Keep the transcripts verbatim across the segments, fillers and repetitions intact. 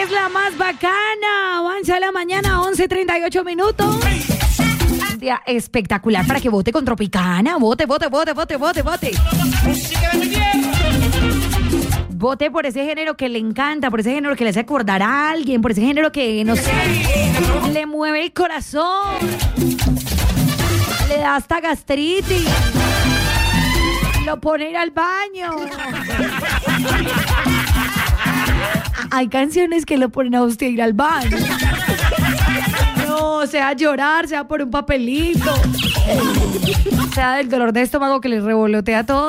es la más bacana. once de la mañana, once treinta y ocho minutos. Un día espectacular para que vote con Tropicana. Vote, vote, vote, vote, vote, vote. Vote por ese género que le encanta, por ese género que le hace acordar a alguien, por ese género que nos le mueve el corazón, le da hasta gastritis, lo pone a ir al baño. Hay canciones que lo ponen a usted a ir al baño. No, sea llorar, sea por un papelito, sea del dolor de estómago que le revolotea todo.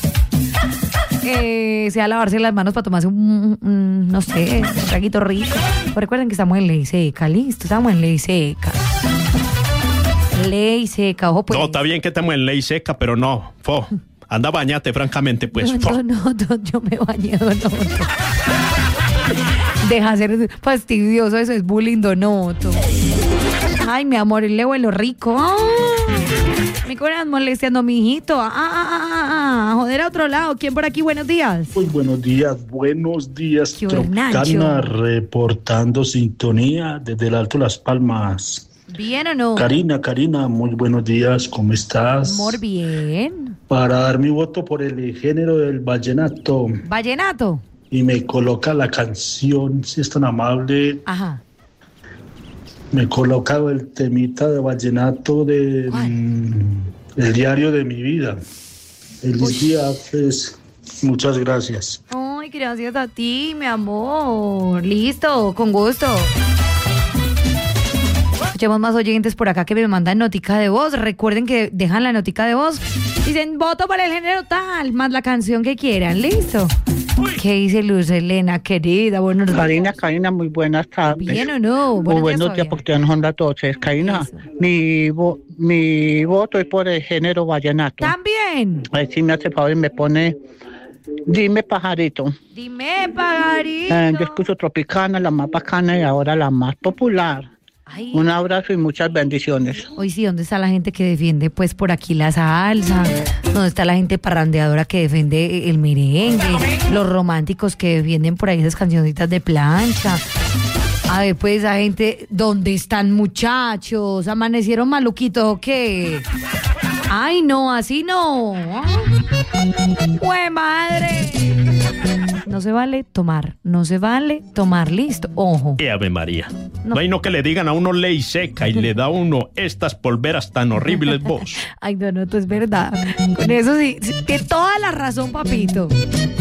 Eh, sea lavarse las manos para tomarse un, un no sé, un traguito rico. Pues recuerden que estamos en ley seca, listo, estamos en ley seca. Ley seca, ojo pues. No, está bien que estamos en ley seca, pero no, fo. Anda, bañate, francamente, pues. No, no, no, yo me bañé, Donoto. Deja ser fastidioso, eso es bullying, Donoto. Ay, mi amor, el leo en lo rico. Mi corazón molestando, mi hijito. Ah, ah, ah, ah, ah, joder a otro lado. ¿Quién por aquí? Buenos días. Muy buenos días, buenos días. Qué Tropicana reportando sintonía desde el Alto Las Palmas. ¿Bien o no? Karina, Karina, muy buenos días, ¿cómo estás? Amor, bien. Para dar mi voto por el género del vallenato. ¿Vallenato? Y me coloca la canción, si es tan amable. Ajá. Me coloca el temita de vallenato de mm, el diario de mi vida. Feliz Uy. día, pues, muchas gracias. Ay, gracias a ti, mi amor. Listo, con gusto. Escuchemos más oyentes por acá que me mandan notica de voz. Recuerden que dejan la notica de voz. Dicen, voto para el género tal, más la canción que quieran. ¿Listo? Uy. ¿Qué dice Luz Elena, querida? Buenos días. Karina, Karina, muy buenas tardes. ¿Bien o no? Buenos, muy buenos días, porque ya no son las doce. Karina, mi, vo, mi voto es por el género vallenato. ¿También? A ver si me hace favor y me pone... Dime, pajarito. Dime, pajarito. Eh, yo escucho Tropicana, la más bacana y ahora la más popular. Ay. Un abrazo y muchas bendiciones. Hoy sí, ¿dónde está la gente que defiende pues por aquí la salsa? ¿Dónde está la gente parrandeadora que defiende el merengue? Los románticos que defienden por ahí esas cancioncitas de plancha. A ver, pues esa gente, ¿dónde están, muchachos? ¿Amanecieron maluquitos o qué? Ay, no, así no. ¡Jue madre! No se vale tomar, no se vale tomar, listo, ojo. ¡Qué Ave María! No. no hay no que le digan a uno ley seca y le da a uno estas polveras tan horribles vos. Ay, no, no, es verdad. Con eso sí, tiene toda la razón, papito.